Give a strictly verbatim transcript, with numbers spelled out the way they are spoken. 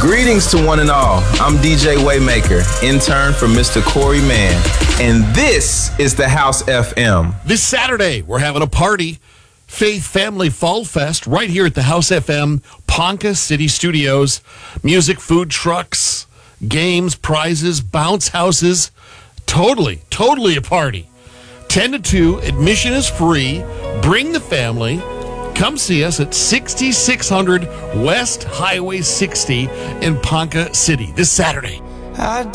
Greetings to one and all. I'm D J Waymaker, intern for Mister Corey Mann, and this is the House F M. This Saturday, we're having a party, Faith Family Fall Fest, right here at the House F M Ponca City Studios. Music, food trucks, games, prizes, bounce houses. Totally, totally a party. ten to two, admission is free. Bring the family. Come see us at sixty-six hundred West Highway sixty in Ponca City this Saturday. I